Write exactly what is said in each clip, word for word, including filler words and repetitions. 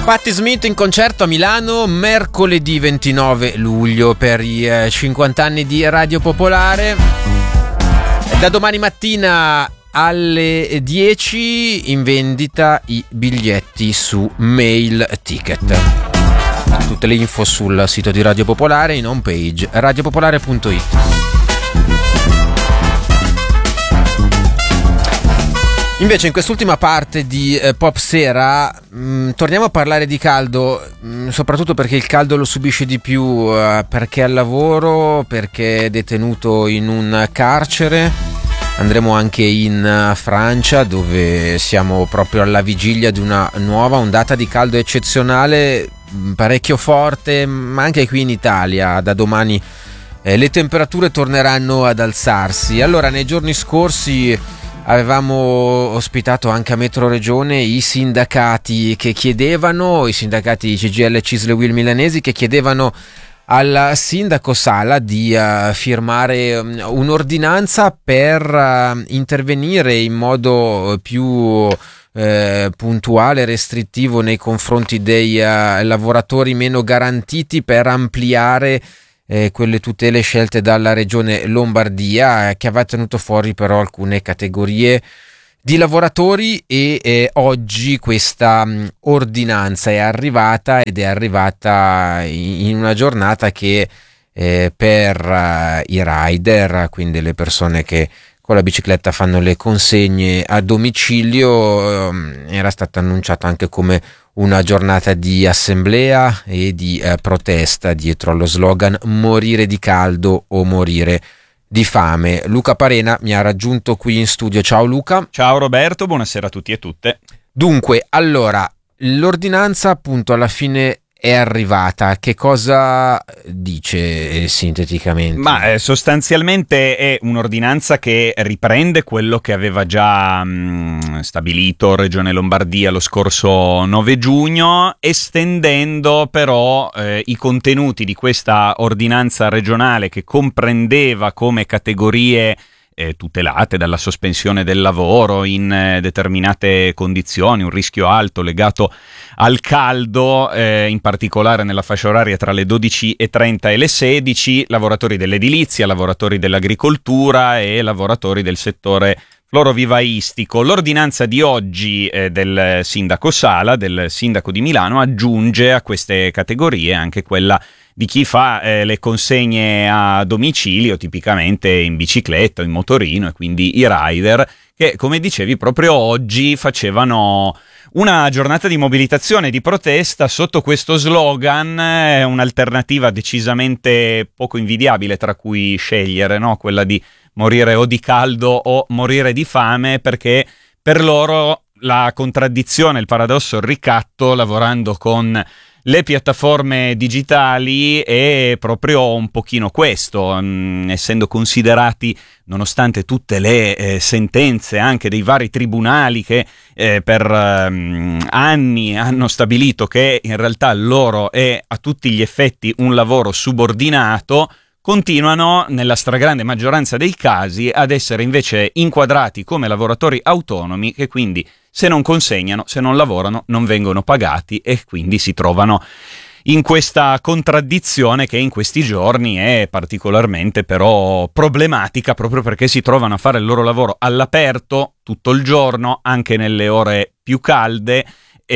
Patti Smith in concerto a Milano mercoledì ventinove luglio per i eh, cinquanta anni di Radio Popolare. Da domani mattina alle dieci in vendita i biglietti su Mail Ticket. Tutte le info sul sito di Radio Popolare in home page radiopopolare punto it. Invece in quest'ultima parte di eh, Pop Sera mh, torniamo a parlare di caldo, mh, soprattutto perché il caldo lo subisce di più, eh, perché è al lavoro, perché è detenuto in un carcere. Andremo anche in uh, Francia, dove siamo proprio alla vigilia di una nuova ondata di caldo eccezionale, mh, parecchio forte, ma anche qui in Italia da domani eh, le temperature torneranno ad alzarsi. Allora, nei giorni scorsi avevamo ospitato anche a Metro Regione i sindacati che chiedevano, i sindacati C G I L, C I S L e U I L milanesi, che chiedevano al sindaco Sala di uh, firmare um, un'ordinanza per uh, intervenire in modo più uh, puntuale e restrittivo nei confronti dei uh, lavoratori meno garantiti, per ampliare Eh, quelle tutele scelte dalla regione Lombardia, eh, che aveva tenuto fuori però alcune categorie di lavoratori e eh, oggi questa mh, ordinanza è arrivata ed è arrivata in, in una giornata che eh, per uh, i rider, quindi le persone che con la bicicletta fanno le consegne a domicilio, um, era stata annunciata anche come una giornata di assemblea e di eh, protesta dietro allo slogan morire di caldo o morire di fame. Luca Parena mi ha raggiunto qui in studio. Ciao Luca. Ciao Roberto, buonasera a tutti e tutte. Dunque, allora, l'ordinanza appunto alla fine è arrivata. Che cosa dice eh, sinteticamente? Ma eh, sostanzialmente è un'ordinanza che riprende quello che aveva già mh, stabilito Regione Lombardia lo scorso nove giugno, estendendo però eh, i contenuti di questa ordinanza regionale, che comprendeva come categorie Eh, tutelate dalla sospensione del lavoro in eh, determinate condizioni, un rischio alto legato al caldo, eh, in particolare nella fascia oraria tra le dodici e trenta e le sedici, lavoratori dell'edilizia, lavoratori dell'agricoltura e lavoratori del settore florovivaistico. L'ordinanza di oggi eh, del sindaco Sala, del sindaco di Milano, aggiunge a queste categorie anche quella di chi fa eh, le consegne a domicilio, tipicamente in bicicletta o in motorino, e quindi i rider, che come dicevi proprio oggi facevano una giornata di mobilitazione, di protesta sotto questo slogan, eh, un'alternativa decisamente poco invidiabile tra cui scegliere, no? Quella di morire o di caldo o morire di fame, perché per loro la contraddizione, il paradosso, il ricatto, lavorando con le piattaforme digitali, è proprio un pochino questo, mh, essendo considerati, nonostante tutte le eh, sentenze anche dei vari tribunali che eh, per um, anni hanno stabilito che in realtà loro è a tutti gli effetti un lavoro subordinato, continuano nella stragrande maggioranza dei casi ad essere invece inquadrati come lavoratori autonomi, che quindi se non consegnano, se non lavorano, non vengono pagati, e quindi si trovano in questa contraddizione che in questi giorni è particolarmente però problematica, proprio perché si trovano a fare il loro lavoro all'aperto tutto il giorno, anche nelle ore più calde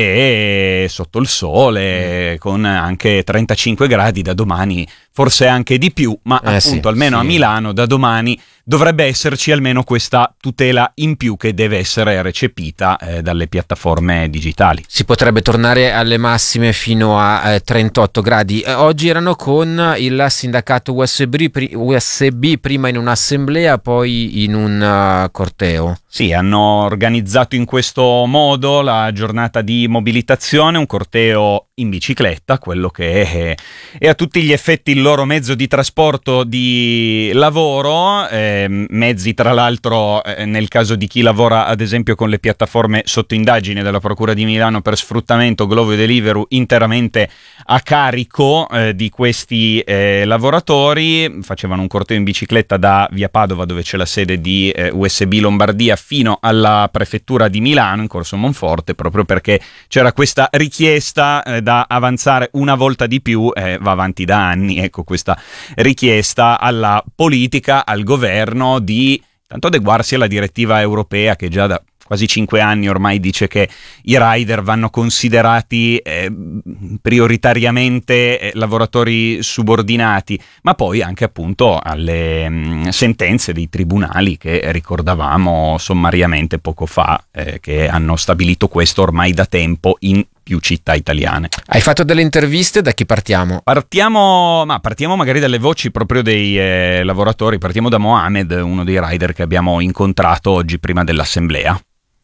e sotto il sole, con anche trentacinque gradi da domani, forse anche di più, ma eh appunto sì, almeno sì. a Milano da domani dovrebbe esserci almeno questa tutela in più che deve essere recepita eh, dalle piattaforme digitali. Si potrebbe tornare alle massime fino a eh, trentotto gradi. Eh, oggi erano con il sindacato U S B, pri- U S B prima in un'assemblea, poi in un uh, corteo. Sì, hanno organizzato in questo modo la giornata di mobilitazione, un corteo in bicicletta, quello che è, è a tutti gli effetti il loro mezzo di trasporto di lavoro, eh, eh, mezzi tra l'altro eh, nel caso di chi lavora ad esempio con le piattaforme sotto indagine della Procura di Milano per sfruttamento, Glovo e Deliveroo interamente a carico eh, di questi eh, lavoratori. Facevano un corteo in bicicletta da via Padova, dove c'è la sede di eh, U S B Lombardia, fino alla prefettura di Milano in Corso Monforte, proprio perché c'era questa richiesta eh, da avanzare una volta di più, eh, va avanti da anni, ecco, questa richiesta alla politica, al governo, di tanto adeguarsi alla direttiva europea che già da quasi cinque anni ormai dice che i rider vanno considerati eh, prioritariamente eh, lavoratori subordinati, ma poi anche appunto alle mh, sentenze dei tribunali che ricordavamo sommariamente poco fa, eh, che hanno stabilito questo ormai da tempo in più città italiane. Hai fatto delle interviste, da chi partiamo? Partiamo, ma partiamo magari dalle voci proprio dei eh, lavoratori, partiamo da Mohamed, uno dei rider che abbiamo incontrato oggi prima dell'assemblea.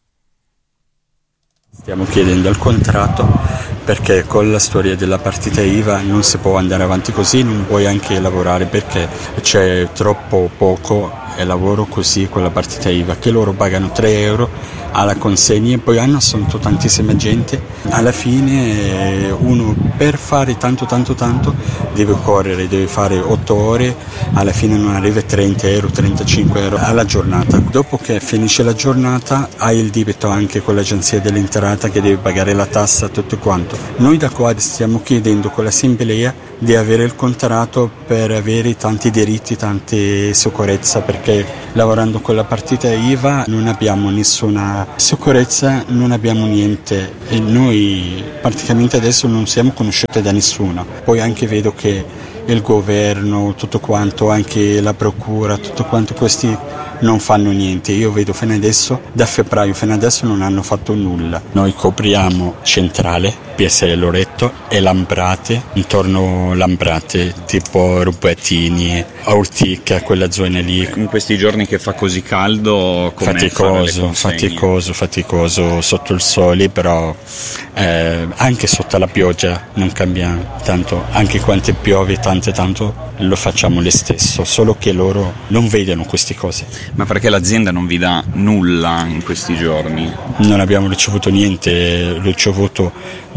Stiamo chiedendo il contratto perché con la storia della partita I V A non si può andare avanti così, non puoi anche lavorare perché c'è troppo poco lavoro così con la partita I V A, che loro pagano tre euro alla consegna e poi hanno assunto tantissima gente. Alla fine uno per fare tanto tanto tanto deve correre, deve fare otto ore, alla fine non arriva a trenta euro, trentacinque euro alla giornata. Dopo che finisce la giornata hai il debito anche con l'agenzia dell'entrata che deve pagare la tassa, tutto quanto. Noi da qua stiamo chiedendo con l'assemblea di avere il contratto per avere tanti diritti, tante sicurezza, perché lavorando con la partita I V A non abbiamo nessuna sicurezza, non abbiamo niente e noi praticamente adesso non siamo conosciuti da nessuno. Poi anche vedo che il governo, tutto quanto, anche la procura, tutto quanto, questi non fanno niente. Io vedo fino adesso, da febbraio fino adesso non hanno fatto nulla. Noi copriamo Centrale, P S L Loreto e Lambrate, intorno Lambrate, tipo Rubettini, Ortica, quella zona lì. In questi giorni che fa così caldo, com'è faticoso, faticoso, faticoso sotto il sole, però eh, anche sotto la pioggia non cambia tanto, anche quante piove tante tanto lo facciamo lo stesso, solo che loro non vedono queste cose. Ma perché l'azienda non vi dà nulla in questi giorni? Non abbiamo ricevuto niente, ricevuto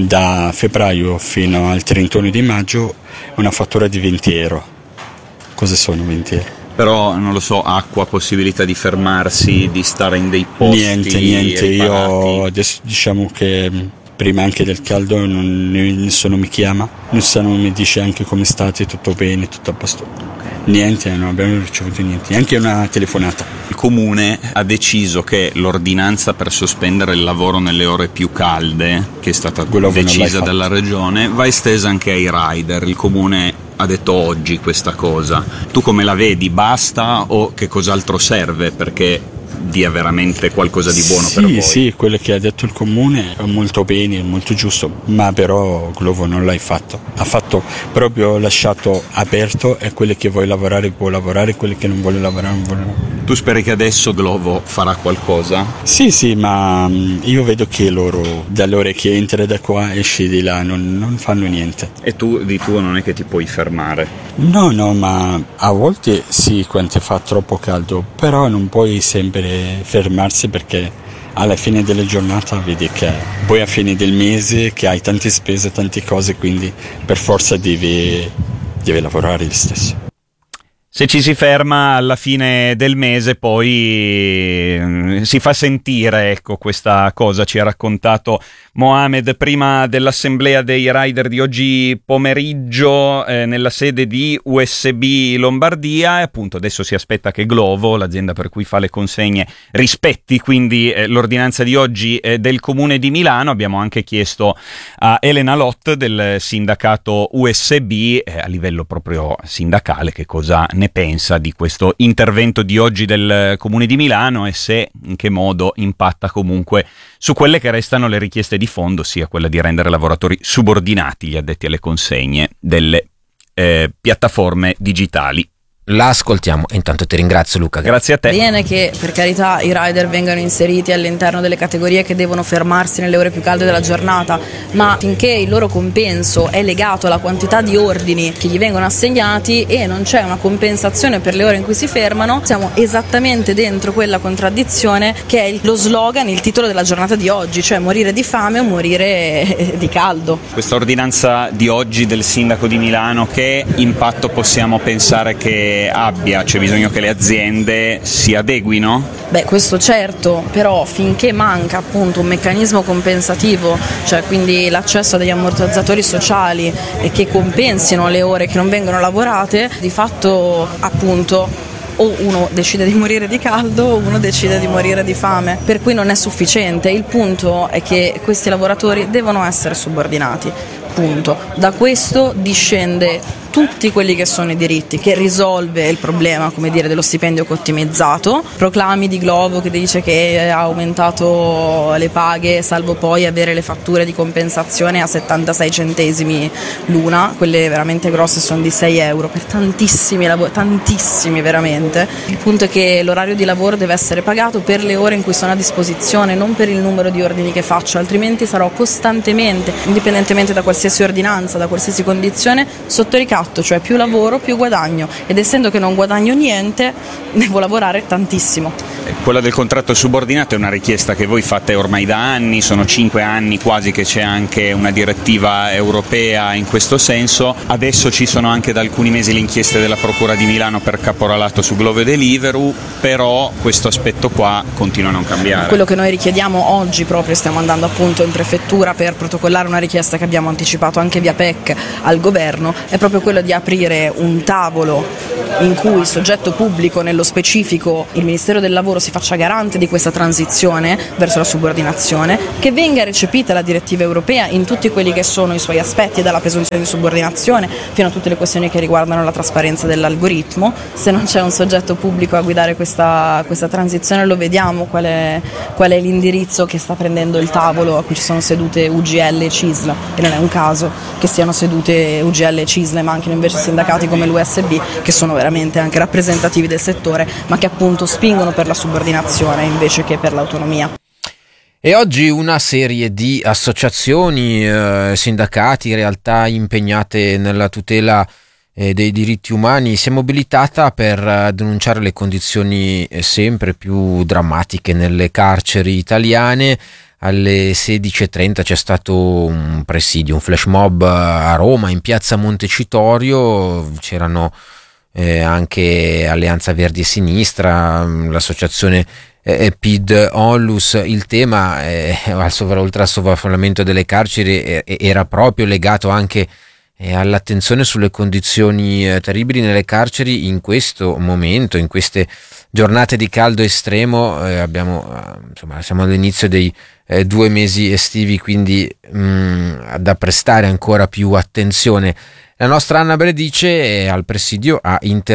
da febbraio fino al trentuno di maggio una fattura di venti euro. Cosa sono venti euro? Però non lo so, acqua, possibilità di fermarsi, di stare in dei posti niente, niente, riparati. Io adesso diciamo che prima anche del caldo non, nessuno mi chiama, nessuno mi dice anche come state, tutto bene, tutto a posto. Niente, non abbiamo ricevuto niente, neanche una telefonata. Il comune ha deciso che l'ordinanza per sospendere il lavoro nelle ore più calde, che è stata Quello decisa dalla regione, va estesa anche ai rider. Il comune ha detto oggi questa cosa. Tu come la vedi? Basta o che cos'altro serve perché dia veramente qualcosa di buono sì, per voi? Sì, quello che ha detto il comune è molto bene, molto giusto, ma però Glovo non l'ha fatto. Ha fatto proprio lasciato aperto e quelli che vuole lavorare può lavorare, quelli che non vuole lavorare non vuole lavorare. Tu speri che adesso Glovo farà qualcosa? Sì, sì, ma io vedo che loro, dall'ora che entra da qua esce di là, non, non fanno niente. E tu di tuo non è che ti puoi fermare? No, no, ma a volte sì, quando fa troppo caldo, però non puoi sempre fermarsi perché alla fine della giornata vedi che poi a fine del mese che hai tante spese, tante cose, quindi per forza devi, devi lavorare lo stesso. Se ci si ferma alla fine del mese poi si fa sentire, ecco, questa cosa ci ha raccontato Mohamed prima dell'assemblea dei rider di oggi pomeriggio eh, nella sede di U S B Lombardia, e appunto adesso si aspetta che Glovo, l'azienda per cui fa le consegne, rispetti quindi eh, l'ordinanza di oggi eh, del Comune di Milano. Abbiamo anche chiesto a Elena Lott del sindacato U S B eh, a livello proprio sindacale che cosa ne pensa di questo intervento di oggi del Comune di Milano e se in che modo impatta comunque su quelle che restano le richieste di fondo, sia quella di rendere lavoratori subordinati gli addetti alle consegne delle eh, piattaforme digitali. La ascoltiamo e intanto ti ringrazio, Luca. Grazie a te. Bene che per carità i rider vengano inseriti all'interno delle categorie che devono fermarsi nelle ore più calde della giornata, ma finché il loro compenso è legato alla quantità di ordini che gli vengono assegnati e non c'è una compensazione per le ore in cui si fermano, siamo esattamente dentro quella contraddizione che è lo slogan, il titolo della giornata di oggi, cioè morire di fame o morire di caldo. Questa ordinanza di oggi del sindaco di Milano, che impatto possiamo pensare che abbia? C'è bisogno che le aziende si adeguino? Beh, questo certo, però finché manca appunto un meccanismo compensativo, cioè quindi l'accesso a degli ammortizzatori sociali e che compensino le ore che non vengono lavorate, di fatto appunto o uno decide di morire di caldo o uno decide di morire di fame, per cui non è sufficiente. Il punto è che questi lavoratori devono essere subordinati, punto. Da questo discende tutti quelli che sono i diritti, che risolve il problema, come dire, dello stipendio ottimizzato, proclami di Globo che dice che ha aumentato le paghe salvo poi avere le fatture di compensazione a settantasei centesimi l'una, quelle veramente grosse sono di sei euro per tantissimi lavori, tantissimi veramente. Il punto è che l'orario di lavoro deve essere pagato per le ore in cui sono a disposizione, non per il numero di ordini che faccio, altrimenti sarò costantemente, indipendentemente da qualsiasi ordinanza, da qualsiasi condizione, sotto ricatto, cioè più lavoro più guadagno, ed essendo che non guadagno niente devo lavorare tantissimo. Quella del contratto subordinato è una richiesta che voi fate ormai da anni, sono cinque anni quasi che c'è anche una direttiva europea in questo senso. Adesso ci sono anche da alcuni mesi le inchieste della Procura di Milano per caporalato su Glovo e Deliveroo, però questo aspetto qua continua a non cambiare. Quello che noi richiediamo oggi, proprio stiamo andando appunto in prefettura per protocollare una richiesta che abbiamo anticipato anche via P E C al governo, è proprio quello di aprire un tavolo in cui il soggetto pubblico, nello specifico il Ministero del Lavoro, si faccia garante di questa transizione verso la subordinazione, che venga recepita la direttiva europea in tutti quelli che sono i suoi aspetti, dalla presunzione di subordinazione fino a tutte le questioni che riguardano la trasparenza dell'algoritmo. Se non c'è un soggetto pubblico a guidare questa, questa transizione, lo vediamo qual è, qual è l'indirizzo che sta prendendo il tavolo a cui ci sono sedute U G L e C I S L, e non è un caso che siano sedute U G L e C I S L, ma anche invece sindacati come l'U S B, che sono veramente anche rappresentativi del settore, ma che appunto spingono per la subordinazione invece che per l'autonomia. E oggi una serie di associazioni, eh, sindacati, realtà impegnate nella tutela eh, dei diritti umani si è mobilitata per eh, denunciare le condizioni eh, sempre più drammatiche nelle carceri italiane. Alle sedici e trenta c'è stato un presidio, un flash mob a Roma, in piazza Montecitorio. C'erano eh, anche Alleanza Verdi e Sinistra, l'associazione eh, P I D Onlus. Il tema eh, al sovra, oltre al sovraffollamento delle carceri eh, era proprio legato anche eh, all'attenzione sulle condizioni eh, terribili nelle carceri in questo momento, in queste giornate di caldo estremo. Eh, abbiamo eh, insomma siamo all'inizio dei eh, due mesi estivi, quindi mh, da prestare ancora più attenzione. La nostra Anna Bredice al presidio ha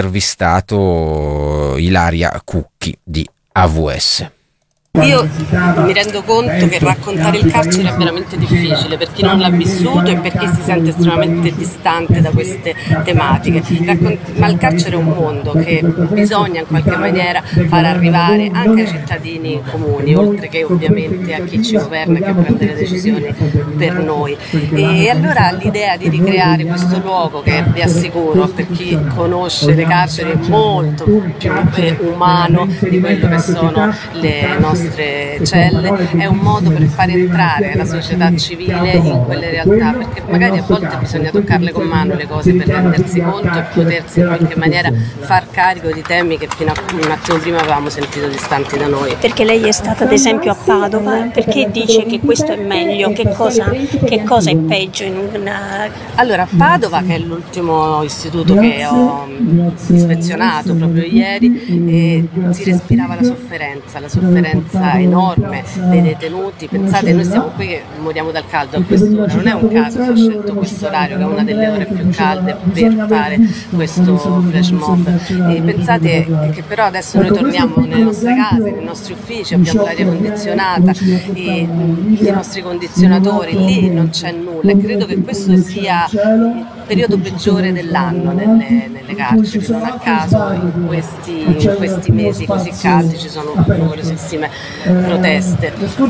intervistato Ilaria Cucchi di A V S. Io mi rendo conto che raccontare il carcere è veramente difficile per chi non l'ha vissuto e per chi si sente estremamente distante da queste tematiche, ma il carcere è un mondo che bisogna in qualche maniera far arrivare anche ai cittadini comuni, oltre che ovviamente a chi ci governa e che prende le decisioni per noi. E allora l'idea di ricreare questo luogo, che vi assicuro per chi conosce le carceri è molto più umano di quello che sono le nostre celle, è un modo per far entrare la società civile in quelle realtà, perché magari a volte bisogna toccarle con mano le cose per rendersi conto e potersi in qualche maniera far carico di temi che fino a un attimo prima avevamo sentito distanti da noi. Perché lei è stata ad esempio a Padova, perché dice che questo è meglio, che cosa, che cosa è peggio in una... Allora, Padova, che è l'ultimo istituto che ho ispezionato proprio ieri, eh, si respirava la sofferenza, la sofferenza enorme dei detenuti. Pensate, noi siamo qui che moriamo dal caldo a quest'ora, non è un caso se ho scelto questo orario che è una delle ore più calde per fare questo flash mob. E pensate che però adesso noi torniamo nelle nostre case, nei nostri uffici, abbiamo l'aria condizionata e i nostri condizionatori, lì non c'è nulla, e credo che questo sia periodo peggiore dell'anno nelle, nelle carceri, non a caso in questi, in questi mesi così caldi ci sono numerosissime proteste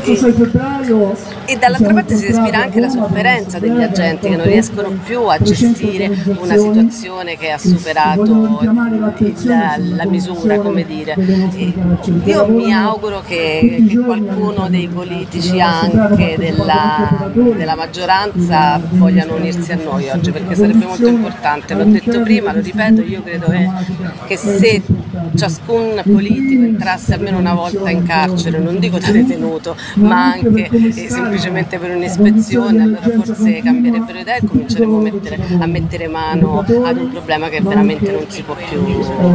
e, e dall'altra parte si respira anche la sofferenza degli agenti che non riescono più a gestire una situazione che ha superato il, la misura, come dire. E io mi auguro che, che qualcuno dei politici anche della, della maggioranza vogliano unirsi a noi oggi, perché sarebbe molto importante. L'ho detto prima, lo ripeto, io credo che, che se ciascun politico entrasse almeno una volta in carcere, non dico da detenuto, ma anche eh, semplicemente per un'ispezione, allora forse cambierebbero idea e cominceremo a mettere, a mettere mano ad un problema che veramente non si può più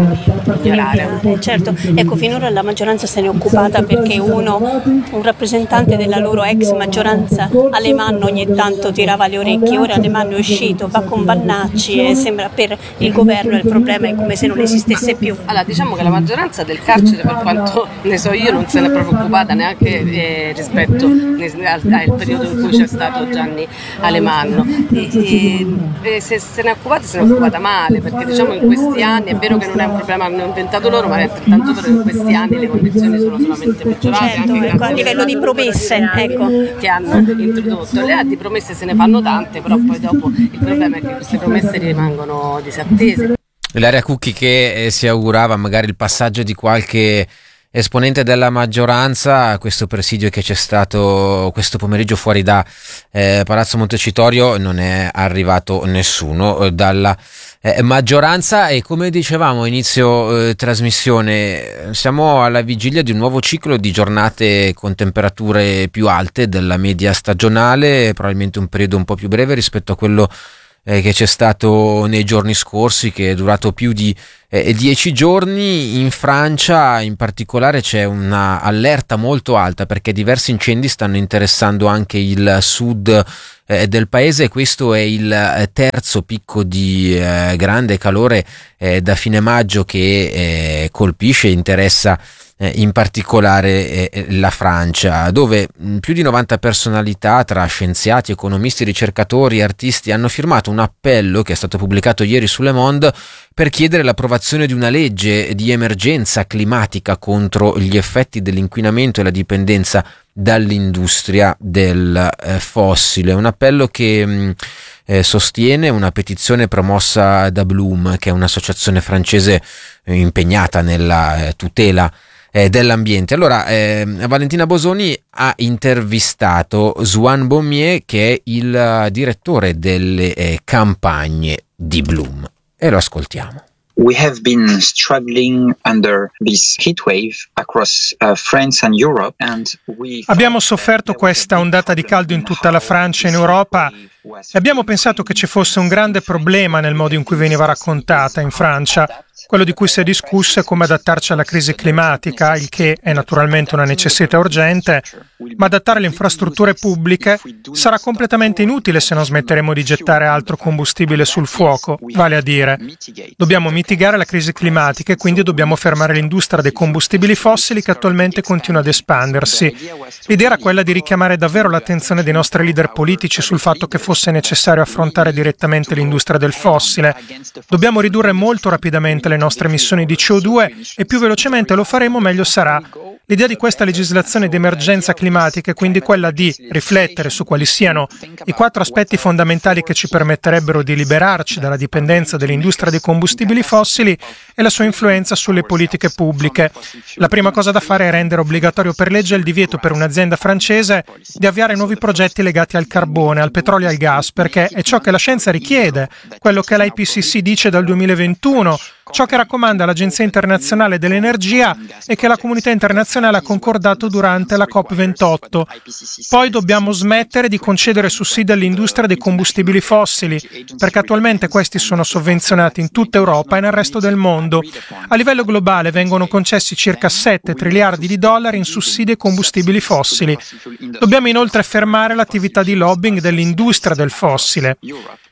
ignorare. Certo, ecco, finora la maggioranza se ne è occupata perché uno, un rappresentante della loro ex maggioranza, Alemanno, ogni tanto tirava le orecchie. Ora Alemanno è uscito, va con Vannacci e sembra per il governo il problema è come se non esistesse più. Allora, diciamo che la maggioranza del carcere, per quanto ne so io, non se ne è proprio occupata neanche eh, rispetto al, al periodo in cui c'è stato Gianni Alemanno. E, e, e se se ne è occupata, se ne è occupata male, perché diciamo in questi anni è vero che non è un problema che hanno inventato loro, ma è altrettanto vero che in questi anni le condizioni sono solamente peggiorate. Certo, anche ecco, a livello di promesse, ecco, che hanno introdotto. Le di promesse se ne fanno tante, però poi dopo il problema è che queste promesse rimangono disattese. Ilaria Cucchi che eh, si augurava magari il passaggio di qualche esponente della maggioranza a questo presidio che c'è stato questo pomeriggio fuori da eh, Palazzo Montecitorio. Non è arrivato nessuno eh, dalla eh, maggioranza e, come dicevamo inizio eh, trasmissione, siamo alla vigilia di un nuovo ciclo di giornate con temperature più alte della media stagionale, probabilmente un periodo un po' più breve rispetto a quello Eh, che c'è stato nei giorni scorsi, che è durato più di eh, dieci giorni. In Francia in particolare c'è una allerta molto alta perché diversi incendi stanno interessando anche il sud eh, del paese. Questo è il eh, terzo picco di eh, grande calore eh, da fine maggio che eh, colpisce e interessa in particolare eh, la Francia, dove più di novanta personalità tra scienziati, economisti, ricercatori, artisti hanno firmato un appello che è stato pubblicato ieri su Le Monde per chiedere l'approvazione di una legge di emergenza climatica contro gli effetti dell'inquinamento e la dipendenza dall'industria del eh, fossile. Un appello che mh, eh, sostiene una petizione promossa da Bloom, che è un'associazione francese eh, impegnata nella eh, tutela Eh, dell'ambiente. Allora, eh, Valentina Bosoni ha intervistato Juan Baumier, che è il uh, direttore delle eh, campagne di Bloom, e lo ascoltiamo. We have been struggling under this heat wave across uh, France and Europe, and we Abbiamo sofferto questa ondata di caldo in tutta la Francia e in Europa e abbiamo pensato che ci fosse un grande problema nel modo in cui veniva raccontata in Francia. Quello di cui si è discusso è come adattarci alla crisi climatica, il che è naturalmente una necessità urgente, ma adattare le infrastrutture pubbliche sarà completamente inutile se non smetteremo di gettare altro combustibile sul fuoco, vale a dire, dobbiamo mitigare la crisi climatica e quindi dobbiamo fermare l'industria dei combustibili fossili che attualmente continua ad espandersi. L'idea era quella di richiamare davvero l'attenzione dei nostri leader politici sul fatto che fosse necessario affrontare direttamente l'industria del fossile. Dobbiamo ridurre molto rapidamente le nostre emissioni di C O due e più velocemente lo faremo meglio sarà. L'idea di questa legislazione di emergenza climatica è quindi quella di riflettere su quali siano i quattro aspetti fondamentali che ci permetterebbero di liberarci dalla dipendenza dell'industria dei combustibili fossili e la sua influenza sulle politiche pubbliche. La prima cosa da fare è rendere obbligatorio per legge il divieto per un'azienda francese di avviare nuovi progetti legati al carbone, al petrolio e al gas, perché è ciò che la scienza richiede, quello che l'I P C C dice dal duemilaventuno, ciò che raccomanda l'Agenzia Internazionale dell'Energia e che la comunità internazionale ha concordato durante la COP ventotto. Poi dobbiamo smettere di concedere sussidi all'industria dei combustibili fossili, perché attualmente questi sono sovvenzionati in tutta Europa e nel resto del mondo. A livello globale vengono concessi circa sette triliardi di dollari in sussidi ai combustibili fossili. Dobbiamo inoltre fermare l'attività di lobbying dell'industria del fossile.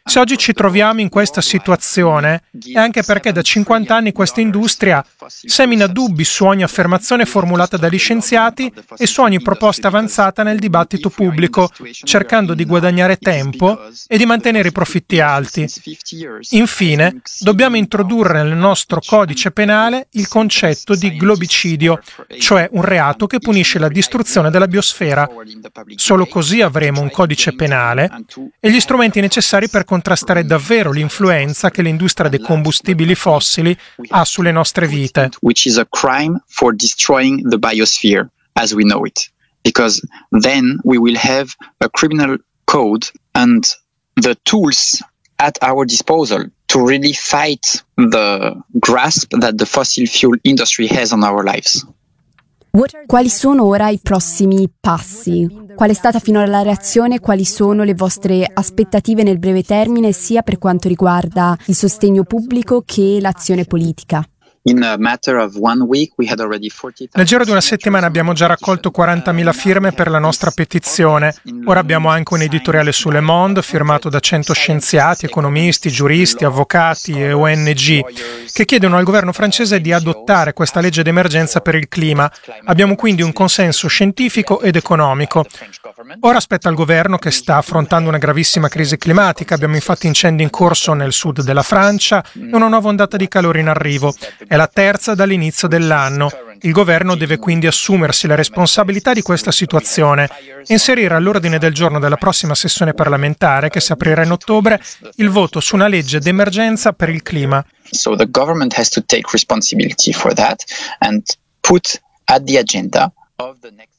Se oggi ci troviamo in questa situazione è anche perché da cinquanta anni questa industria semina dubbi su ogni affermazione formulata dagli scienziati e su ogni proposta avanzata nel dibattito pubblico, cercando di guadagnare tempo e di mantenere i profitti alti. Infine, dobbiamo introdurre nel nostro codice penale il concetto di globicidio, cioè un reato che punisce la distruzione della biosfera. Solo così avremo un codice penale e gli strumenti necessari per contrastare davvero l'influenza che l'industria dei combustibili fossili ha sulle nostre vite. Which is a crime for destroying the biosphere as we know it. Because then we will have a criminal code and the tools at our disposal to really fight the grasp that the fossil fuel industry has on our lives. Quali sono ora i prossimi passi? Qual è stata finora la reazione? Quali sono le vostre aspettative nel breve termine, sia per quanto riguarda il sostegno pubblico che l'azione politica? Nel giro di una settimana abbiamo già raccolto quarantamila firme per la nostra petizione. Ora abbiamo anche un editoriale su Le Monde firmato da cento scienziati, economisti, giuristi, avvocati e O N G che chiedono al governo francese di adottare questa legge d'emergenza per il clima. Abbiamo quindi un consenso scientifico ed economico. Ora spetta al governo, che sta affrontando una gravissima crisi climatica. Abbiamo infatti incendi in corso nel sud della Francia e una nuova ondata di calore in arrivo. È la terza dall'inizio dell'anno. Il governo deve quindi assumersi la responsabilità di questa situazione e inserire all'ordine del giorno della prossima sessione parlamentare, che si aprirà in ottobre, il voto su una legge d'emergenza per il clima. So the government has to take responsibility for that and put at the agenda of the next